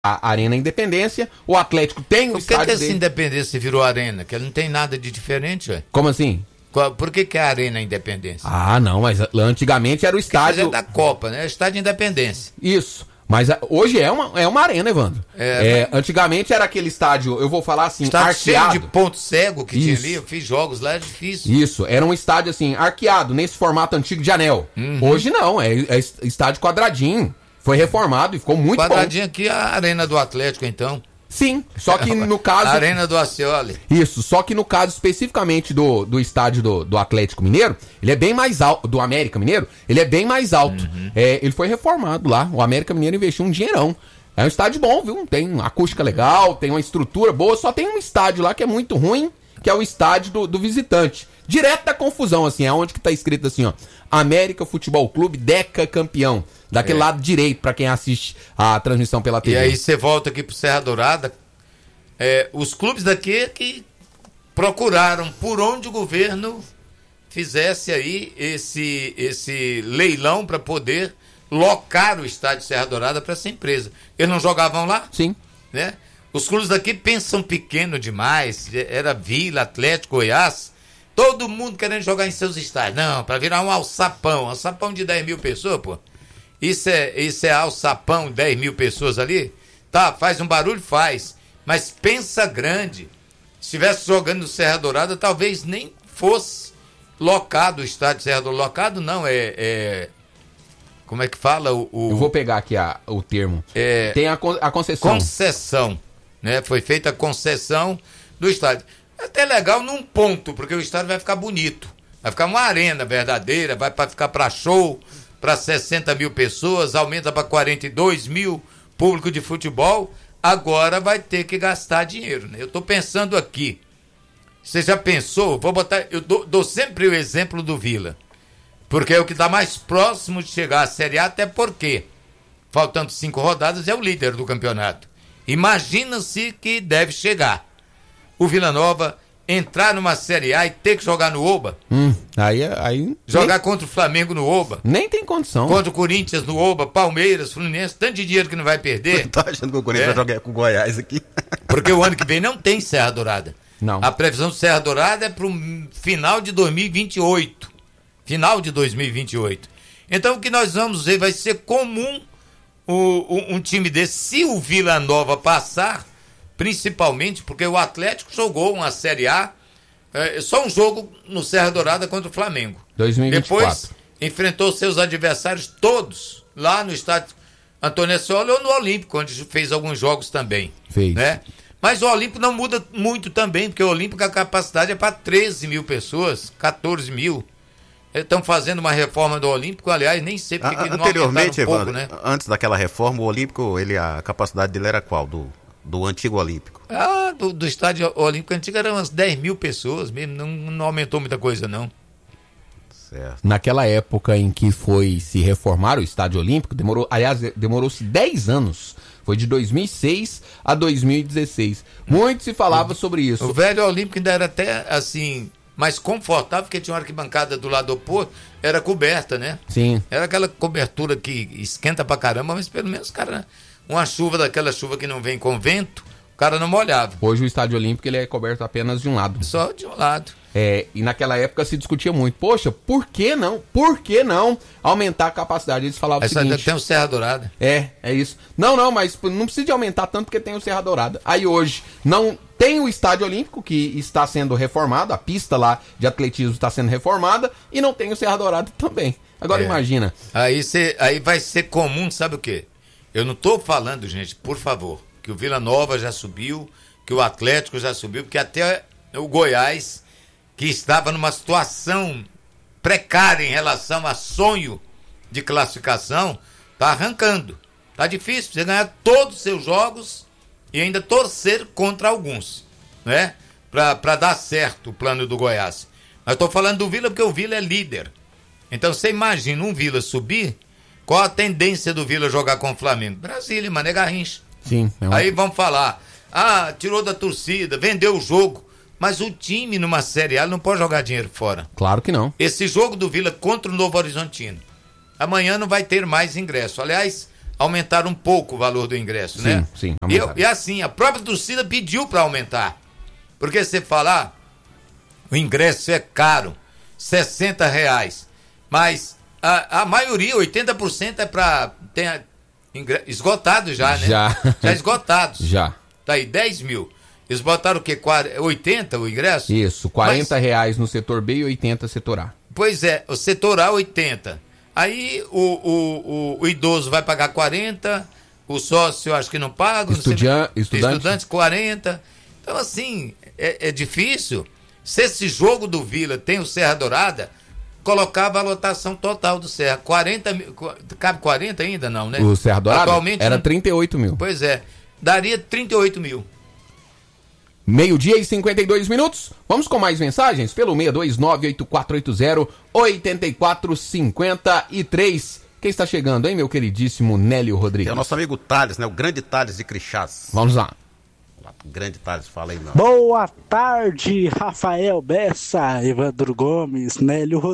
a Arena Independência, o Atlético tem o estádio Por que dele. essa Independência virou Arena? Que não tem nada de diferente, ué. Como assim? Por que é a Arena Independência? Ah, não, mas antigamente era o Mas estádio... é da Copa, né? Estádio Independência. Isso. Mas hoje é uma arena, Evandro. Antigamente era aquele estádio, eu vou falar assim, Estádio arqueado. cheio de ponto cego que tinha Isso. ali. Eu fiz jogos lá, é difícil. Isso, era um estádio assim, arqueado, nesse formato antigo de anel. Hoje não, é estádio quadradinho. Foi reformado e ficou muito Quadradinho aqui, a Arena do Atlético, então. Sim, só que no caso... A Arena do Acioli. Isso, só que no caso especificamente do estádio do Atlético Mineiro, ele é bem mais alto, do América Mineiro, ele é bem mais alto. Ele foi reformado lá, o América Mineiro investiu um dinheirão. É um estádio bom, viu? Tem uma acústica legal, tem uma estrutura boa, só tem um estádio lá que é muito ruim, que é o estádio do visitante. Direto da confusão, assim, é onde que tá escrito assim, ó, América Futebol Clube, Deca campeão. Daquele lado direito, pra quem assiste a transmissão pela TV. E aí você volta aqui pro Serra Dourada, os clubes daqui que procuraram por onde o governo fizesse aí esse leilão para poder locar o estádio Serra Dourada para essa empresa. Eles não jogavam lá? Sim. Né? Os clubes daqui pensam pequeno demais, era Vila, Atlético, Goiás, todo mundo querendo jogar em seus estádios. Não, para virar um alçapão de 10 mil pessoas, pô. Isso é alçapão, 10 mil pessoas ali? Tá, faz um barulho, faz. Mas pensa grande. Se estivesse jogando no Serra Dourada, talvez nem fosse locado o estádio Serra Dourada. Locado não, como é que fala? Eu vou pegar aqui o termo. Tem a concessão. Concessão. Né? Foi feita a concessão do estádio. É até legal num ponto, porque o estádio vai ficar bonito. Vai ficar uma arena verdadeira, vai ficar para show, para 60 mil pessoas, aumenta para 42 mil, público de futebol, agora vai ter que gastar dinheiro, né? Eu estou pensando aqui, você já pensou, eu dou sempre o exemplo do Vila, porque é o que está mais próximo de chegar à Série A, até porque, faltando 5 rodadas, é o líder do campeonato. Imagina-se que deve chegar o Vila Nova, entrar numa Série A e ter que jogar no Oba. Aí jogar contra o Flamengo no Oba. Nem tem condição. Contra o Corinthians no Oba, Palmeiras, Fluminense, tanto de dinheiro que não vai perder. Eu tô achando que o Corinthians vai jogar com o Goiás aqui. Porque o ano que vem não tem Serra Dourada. Não. A previsão do Serra Dourada é para o final de 2028. Final de 2028. Então o que nós vamos ver vai ser comum um time desse, se o Vila Nova passar, principalmente porque o Atlético jogou uma Série A, só um jogo no Serra Dourada contra o Flamengo. 2024. Depois enfrentou seus adversários todos lá no estádio Antônio Ascioli ou no Olímpico, onde fez alguns jogos também. Fez. Né? Mas o Olímpico não muda muito também, porque o Olímpico a capacidade é para 13 mil pessoas, 14 mil. Eles estão fazendo uma reforma do Olímpico, aliás, nem sei porque não anteriormente, um pouco, Evandro, né? Antes daquela reforma, o Olímpico, a capacidade dele era qual? Do antigo Olímpico? Do estádio Olímpico antigo eram umas 10 mil pessoas mesmo, não aumentou muita coisa não. Certo. Naquela época em que foi se reformar o Estádio Olímpico, demorou-se 10 anos. Foi de 2006 a 2016. Muito se falava sobre isso. O velho Olímpico ainda era até assim mais confortável, porque tinha uma arquibancada do lado oposto, era coberta, né? Sim. Era aquela cobertura que esquenta pra caramba, mas pelo menos, cara, uma chuva daquela chuva que não vem com vento, o cara não molhava. Hoje o Estádio Olímpico ele é coberto apenas de um lado. Só de um lado. E naquela época se discutia muito. Poxa, por que não? Por que não aumentar a capacidade? Eles falavam o seguinte... Tem o Serra Dourada. É isso. Não, mas não precisa de aumentar tanto porque tem o Serra Dourada. Aí hoje não tem o Estádio Olímpico que está sendo reformado, a pista lá de atletismo está sendo reformada e não tem o Serra Dourada também. Agora imagina. Aí vai ser comum, sabe o quê? Eu não estou falando, gente, por favor, que o Vila Nova já subiu, que o Atlético já subiu, porque até o Goiás, que estava numa situação precária em relação a sonho de classificação, está arrancando. Está difícil você ganhar todos os seus jogos e ainda torcer contra alguns, né? Para dar certo o plano do Goiás. Mas estou falando do Vila porque o Vila é líder. Então você imagina um Vila subir, qual a tendência do Vila jogar com o Flamengo? Brasília, Mané Garrincha. Sim. Aí vamos falar, tirou da torcida, vendeu o jogo. Mas o time numa Série A não pode jogar dinheiro fora. Claro que não. Esse jogo do Vila contra o Novo Horizontino, amanhã não vai ter mais ingresso. Aliás, aumentaram um pouco o valor do ingresso, né? Sim, e assim, a própria torcida pediu para aumentar. Porque você falar, o ingresso é caro, R$60, mas a maioria, 80% é para... esgotados já, né? Já esgotados. Já. Tá aí, 10 mil. Eles botaram o quê? 80 o ingresso? Isso, R$40 no setor B e 80 setor A. Pois é, o setor A 80. Aí o idoso vai pagar 40, o sócio acho que não paga. Estudante 40. Então assim, é difícil. Se esse jogo do Vila tem o Serra Dourada, colocava a lotação total do Serra. 40 mil, cabe 40 ainda não, né? O Serra Dourada atualmente era 38 mil. Pois é, daria 38 mil. 12:52. Vamos com mais mensagens pelo 629-8480-8453. Quem está chegando, hein, meu queridíssimo Nélio Rodrigues? É o nosso amigo Thales, né? O grande Thales de Crixás. Vamos lá. Grande Thales, fala aí, meu. Boa tarde, Rafael Bessa, Evandro Gomes, Nélio Rodrigues.